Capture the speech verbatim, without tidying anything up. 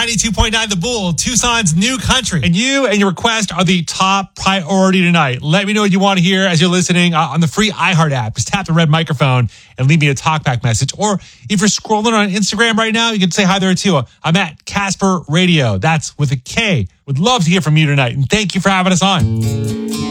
ninety-two point nine The Bull, Tucson's new country. And you and your request are the top priority tonight. Let me know what you want to hear as you're listening uh, on the free iHeart app. Just tap the red microphone and leave me a talkback message. Or if you're scrolling on Instagram right now, you can say hi there too. I'm at Casper Radio. That's with a K. Would love to hear from you tonight. And thank you for having us on.